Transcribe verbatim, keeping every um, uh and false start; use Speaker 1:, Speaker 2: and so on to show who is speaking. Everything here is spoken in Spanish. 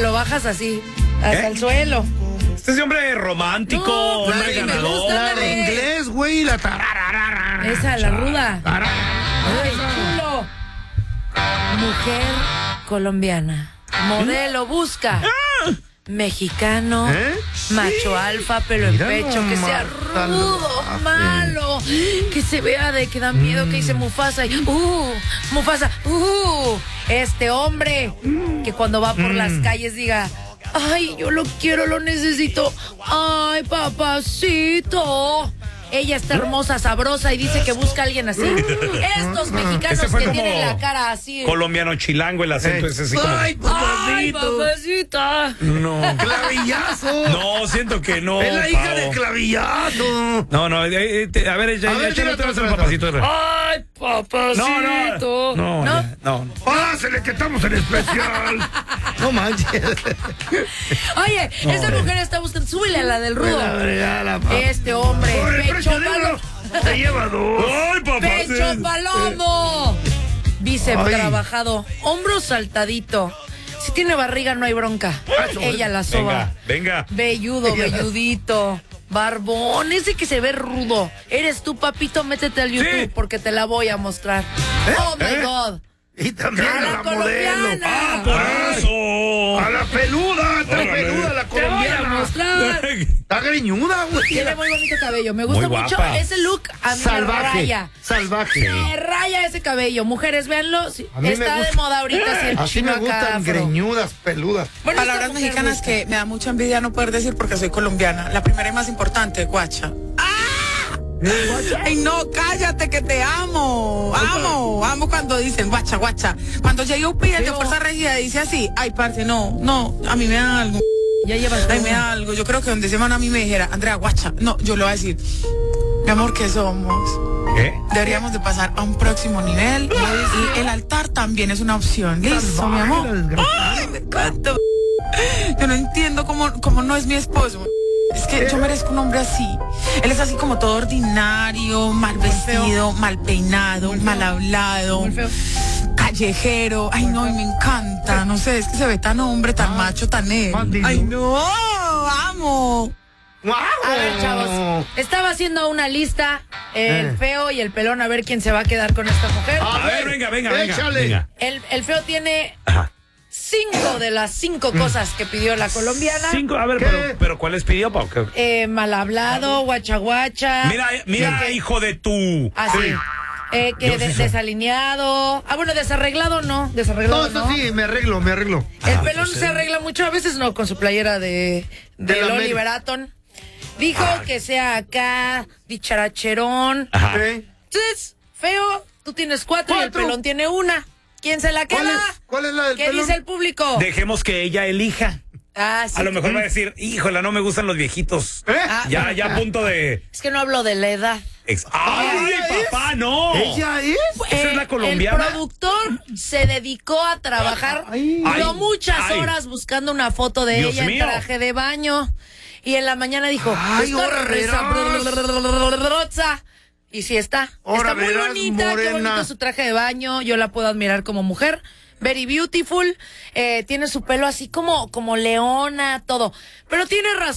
Speaker 1: lo bajas así, hasta
Speaker 2: ¿Eh?
Speaker 1: el suelo.
Speaker 2: Este es hombre romántico,
Speaker 1: No,
Speaker 2: hombre
Speaker 1: ay, me
Speaker 2: ganador.
Speaker 1: gusta.
Speaker 3: La de inglés, güey, la tararara.
Speaker 1: Esa, la ruda.
Speaker 3: Tararara.
Speaker 1: Ay, chulo. Mujer colombiana. Modelo busca. Mexicano,
Speaker 3: ¿Eh?
Speaker 1: macho alfa, pelo
Speaker 3: Mira
Speaker 1: en pecho, que sea
Speaker 3: nomás,
Speaker 1: rudo,
Speaker 3: salvaje.
Speaker 1: malo, que se vea de que da miedo, que dice Mufasa y uh, Mufasa, uh, este hombre que cuando va por las calles diga, ay, yo lo quiero, lo necesito, ay, papacito. Ella está hermosa, sabrosa y dice que busca a alguien así. Estos mexicanos
Speaker 2: Ese fue
Speaker 1: que
Speaker 2: como
Speaker 1: tienen la cara así.
Speaker 2: colombiano chilango, el acento
Speaker 3: Eh.
Speaker 2: ese así como...
Speaker 3: Ay,
Speaker 1: Ay,
Speaker 3: papacito.
Speaker 1: papacita.
Speaker 2: No,
Speaker 3: Clavillazo.
Speaker 2: no, siento que no,
Speaker 3: Es la hija
Speaker 2: Pao.
Speaker 3: de clavillazo.
Speaker 2: No, no, eh, eh, te- a ver, ya,
Speaker 3: A
Speaker 2: ya,
Speaker 3: ver,
Speaker 2: échale
Speaker 3: tira
Speaker 2: otra vez
Speaker 3: otra,
Speaker 2: al
Speaker 3: otra.
Speaker 2: papacito.
Speaker 1: Ay, papacito.
Speaker 2: No, no, no,
Speaker 1: ¿No?
Speaker 2: ya, no.
Speaker 3: Pásele que estamos en especial. No manches.
Speaker 1: Oye, esa mujer está buscando. Súbele a la del rudo.
Speaker 3: La fregada, pa.
Speaker 1: Este hombre,
Speaker 3: Por el
Speaker 1: pecho
Speaker 3: precio de
Speaker 1: palomo.
Speaker 3: uno, se lleva dos.
Speaker 2: ¡Ay, papá!
Speaker 1: Pecho palomo. Bíceps
Speaker 3: Ay.
Speaker 1: trabajado. Hombro saltadito. Si tiene barriga, no hay bronca. Ella la soba.
Speaker 2: Venga, venga.
Speaker 1: Velludo, velludito. Barbón, ese que se ve rudo. Eres tú, papito, métete al YouTube
Speaker 2: Sí.
Speaker 1: porque te la voy a mostrar. Oh my
Speaker 2: ¿Eh?
Speaker 1: God.
Speaker 3: Y también
Speaker 1: A
Speaker 3: a
Speaker 1: la
Speaker 3: la
Speaker 1: colombiana.
Speaker 3: modelo.
Speaker 2: ¡Ah, por
Speaker 3: Ay,
Speaker 2: eso!
Speaker 3: A la peluda, está
Speaker 2: Órale.
Speaker 3: peluda la
Speaker 1: Te voy a
Speaker 3: colombiana.
Speaker 1: mostrar.
Speaker 3: Está greñuda, güey.
Speaker 1: Tiene muy bonito cabello. Me gusta
Speaker 2: Muy
Speaker 1: mucho
Speaker 2: guapa.
Speaker 1: ese look. A mí me
Speaker 3: Salvaje.
Speaker 1: raya.
Speaker 3: Salvaje.
Speaker 1: Me raya ese cabello. Mujeres, véanlo. Sí,
Speaker 3: A mí me
Speaker 1: está de
Speaker 3: gusta.
Speaker 1: moda ahorita. Sí, el
Speaker 3: Así
Speaker 1: chino
Speaker 3: me
Speaker 1: acá
Speaker 3: gustan
Speaker 1: afro.
Speaker 3: greñudas, peludas.
Speaker 1: Bueno, esta
Speaker 4: Palabras
Speaker 1: mujer
Speaker 4: mexicanas
Speaker 1: busca.
Speaker 4: que me da mucha envidia no poder decir porque soy colombiana. La primera y más importante, guacha. ¡Ah! Ay, no, cállate que te amo. Amo, amo cuando dicen guacha, guacha. Cuando J O P el de
Speaker 1: Pero-
Speaker 4: Fuerza Regida dice así, ay, parce, no, no, a mí me da algo.
Speaker 1: Ya llevas
Speaker 4: Ay,
Speaker 1: todo.
Speaker 4: me da algo. Yo creo que donde ese man a mí me dijera, Andrea, guacha, no, yo le voy a decir, mi amor, ¿qué somos?
Speaker 2: ¿Qué?
Speaker 4: Deberíamos de pasar a un próximo nivel y el altar también es una opción. Listo, mi amor. Ay, me encanta. Yo no entiendo cómo, cómo no es mi esposo. Es que yo merezco un hombre así. Él es así como todo ordinario, mal vestido, mal peinado, mal hablado,
Speaker 1: Muy feo.
Speaker 4: callejero. Ay, no, y me encanta. No sé, es que se ve tan hombre, tan macho, tan él.
Speaker 3: Maldito.
Speaker 4: Ay, no, amo.
Speaker 1: A ver, chavos. Estaba haciendo una lista, el
Speaker 3: Eh.
Speaker 1: feo y el pelón, a ver quién se va a quedar con esta mujer.
Speaker 2: A ver, venga, venga, venga.
Speaker 3: Échale.
Speaker 2: venga.
Speaker 1: El, el feo tiene
Speaker 2: Ajá.
Speaker 1: cinco de las cinco cosas que pidió la colombiana.
Speaker 2: Cinco, a ver,
Speaker 3: ¿Qué?
Speaker 2: pero, pero ¿cuáles pidió, Pau? ¿Qué?
Speaker 1: Eh, mal hablado, guachaguacha.
Speaker 2: Mira, mira, hijo de tu.
Speaker 1: Así.
Speaker 2: Sí.
Speaker 1: Eh, que
Speaker 2: Yo
Speaker 1: de-
Speaker 2: sí soy.
Speaker 1: desalineado. Ah, bueno, desarreglado no. Desarreglado
Speaker 3: No,
Speaker 1: no.
Speaker 3: eso sí, me arreglo, me arreglo.
Speaker 1: El
Speaker 2: Ah,
Speaker 1: pelón
Speaker 2: pues,
Speaker 1: se
Speaker 2: eh.
Speaker 1: arregla mucho, a veces no, con su playera de, de,
Speaker 3: De la
Speaker 1: Oliver
Speaker 3: América.
Speaker 1: Atom. Dijo que sea acá, dicharacherón.
Speaker 2: Ajá.
Speaker 3: ¿Eh?
Speaker 1: Entonces, feo, tú tienes cuatro, y el
Speaker 3: Cuatro.
Speaker 1: pelón tiene una. ¿Quién se la
Speaker 3: ¿Cuál
Speaker 1: queda?
Speaker 3: es, ¿Cuál es la del
Speaker 1: ¿Qué
Speaker 3: pelón?
Speaker 1: dice el público?
Speaker 2: Dejemos que ella elija.
Speaker 1: Ah, sí.
Speaker 2: A lo mejor va a decir, híjole, no me gustan los viejitos.
Speaker 3: ¿Eh?
Speaker 1: Ah,
Speaker 2: Ya, ya a punto de...
Speaker 1: Es que no hablo de la edad.
Speaker 2: ex- ¡Ay,
Speaker 3: ¿Ella es?
Speaker 2: papá, no!
Speaker 3: ¿Ella es?
Speaker 2: ¿Esa es la colombiana?
Speaker 1: El productor se dedicó a trabajar
Speaker 3: Ay.
Speaker 1: duró
Speaker 2: Ay,
Speaker 1: muchas
Speaker 2: ay.
Speaker 1: horas buscando una foto de
Speaker 2: Dios
Speaker 1: ella
Speaker 2: mío.
Speaker 1: en traje de baño. Y en la mañana dijo,
Speaker 3: Ay,
Speaker 1: "Está
Speaker 3: ahora
Speaker 1: sabrosa". Y sí está.
Speaker 3: Ahora
Speaker 1: Está muy
Speaker 3: verás,
Speaker 1: bonita, qué
Speaker 3: morena.
Speaker 1: bonito su traje de baño. Yo la puedo admirar como mujer. Very beautiful. Eh, tiene su pelo así como, como leona, todo. Pero tiene razón.